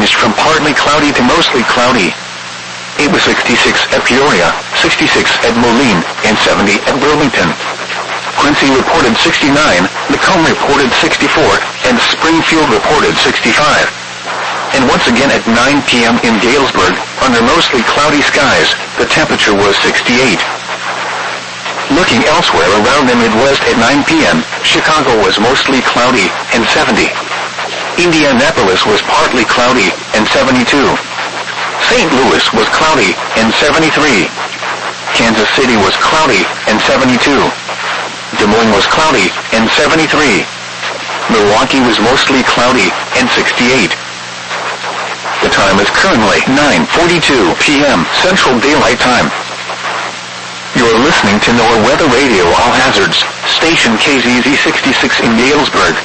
ranged from partly cloudy to mostly cloudy. It was 66 at Peoria, 66 at Moline, and 70 at Burlington. Quincy reported 69, Macomb reported 64, and Springfield reported 65. And once again at 9 p.m. in Galesburg, under mostly cloudy skies, the temperature was 68. Looking elsewhere around the Midwest at 9 p.m., Chicago was mostly cloudy and 70. Indianapolis was partly cloudy and 72. St. Louis was cloudy and 73. Kansas City was cloudy and 72. Des Moines was cloudy and 73. Milwaukee was mostly cloudy and 68. The time is currently 9:42 p.m. Central Daylight Time. You're listening to NOAA Weather Radio All Hazards, station KZZ 66 in Galesburg.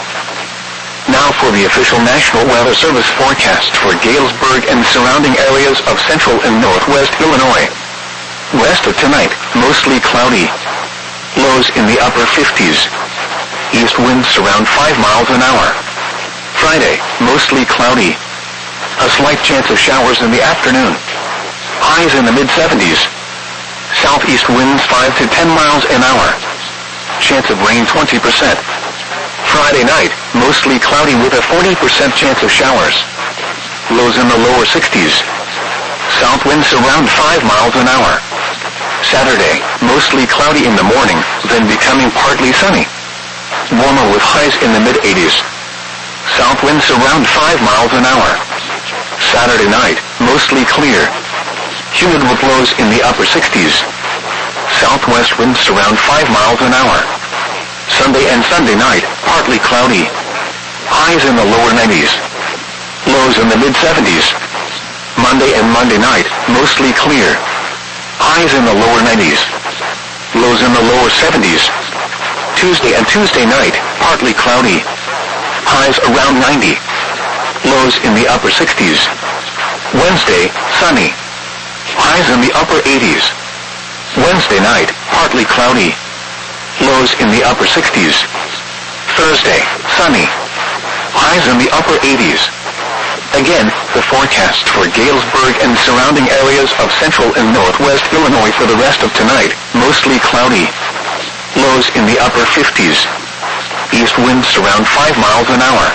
Now for the official National Weather Service forecast for Galesburg and surrounding areas of central and northwest Illinois. West of tonight, mostly cloudy. Lows in the upper 50s. East winds around 5 miles an hour. Friday, mostly cloudy. A slight chance of showers in the afternoon. Highs in the mid-70s. Southeast winds 5 to 10 miles an hour. Chance of rain 20%. Friday night, mostly cloudy with a 40% chance of showers. Lows in the lower 60s. South winds around 5 miles an hour. Saturday, mostly cloudy in the morning, then becoming partly sunny. Warmer with highs in the mid-80s. South winds around 5 miles an hour. Saturday night, mostly clear. Humid with lows in the upper 60s. Southwest winds around 5 miles an hour. Sunday and Sunday night, partly cloudy. Highs in the lower 90s. Lows in the mid-70s. Monday and Monday night, mostly clear. Highs in the lower 90s. Lows in the lower 70s. Tuesday and Tuesday night, partly cloudy. Highs around 90. Lows in the upper 60s. Wednesday, sunny. Highs in the upper 80s. Wednesday night, partly cloudy. Lows in the upper 60s. Thursday, sunny. Highs in the upper 80s. Again, the forecast for Galesburg and surrounding areas of central and northwest Illinois for the rest of tonight, mostly cloudy. Lows in the upper 50s. East winds around 5 miles an hour.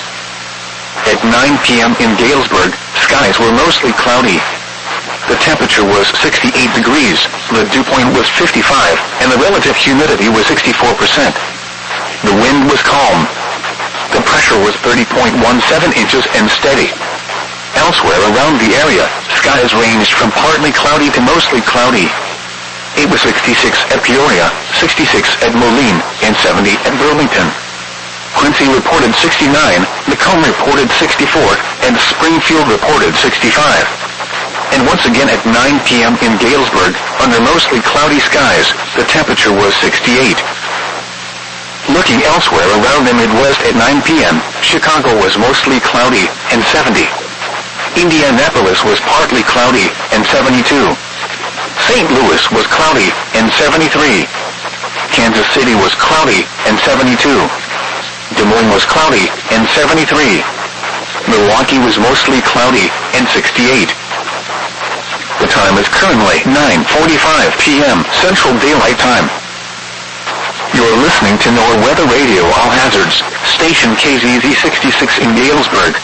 At 9 p.m. in Galesburg, skies were mostly cloudy. The temperature was 68 degrees, the dew point was 55, and the relative humidity was 64%. The wind was calm. The pressure was 30.17 inches and steady. Elsewhere around the area, skies ranged from partly cloudy to mostly cloudy. It was 66 at Peoria, 66 at Moline, and 70 at Burlington. Quincy reported 69, Macomb reported 64, and Springfield reported 65. And once again at 9 p.m. in Galesburg, under mostly cloudy skies, the temperature was 68. Looking elsewhere around the Midwest at 9 p.m., Chicago was mostly cloudy and 70. Indianapolis was partly cloudy and 72. St. Louis was cloudy and 73. Kansas City was cloudy and 72. Des Moines was cloudy and 73. Milwaukee was mostly cloudy and 68. The time is currently 9:45 p.m. Central Daylight Time. You're listening to NOAA Weather Radio All Hazards, station KZZ 66 in Galesburg.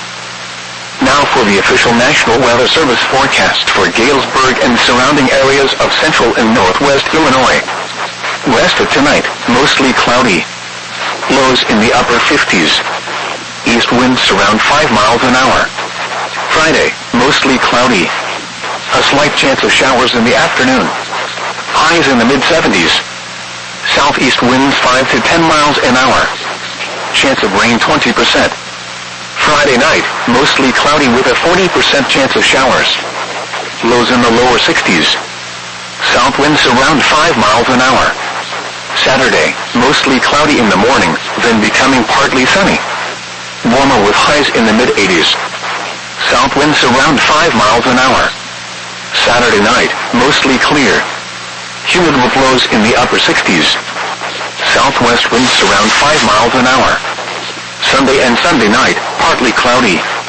Now for the official National Weather Service forecast for Galesburg and surrounding areas of central and northwest Illinois. West of tonight, mostly cloudy. Lows in the upper 50s. East winds around 5 miles an hour. Friday, mostly cloudy. A slight chance of showers in the afternoon. Highs in the mid-70s. Southeast winds 5 to 10 miles an hour. Chance of rain 20%. Friday night, mostly cloudy with a 40% chance of showers. Lows in the lower 60s. South winds around 5 miles an hour. Saturday, mostly cloudy in the morning, then becoming partly sunny. Warmer with highs in the mid-80s. South winds around 5 miles an hour. Saturday night, mostly clear. Humid with lows in the upper 60s. Southwest winds around 5 miles an hour. Sunday and Sunday night, partly cloudy.